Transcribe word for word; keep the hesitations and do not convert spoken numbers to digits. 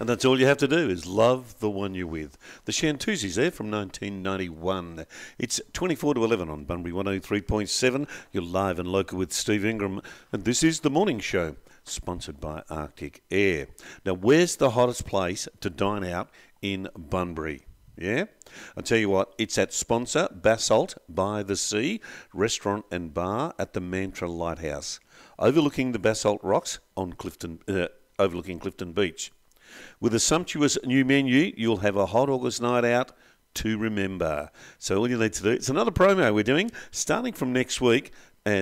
And that's all you have to do is love the one you're with. The Shantuzis there from nineteen ninety-one. It's twenty-four to eleven on Bunbury one oh three point seven. You're live and local with Steve Ingram. And this is The Morning Show, sponsored by Arctic Air. Now, where's the hottest place to dine out in Bunbury? Yeah? I'll tell you what, it's at sponsor Basalt by the Sea, restaurant and bar at the Mantra Lighthouse, overlooking the Basalt Rocks on Clifton, uh, overlooking Clifton Beach. With a sumptuous new menu, you'll have a hot August night out to remember. So all you need to do, it's another promo we're doing, starting from next week,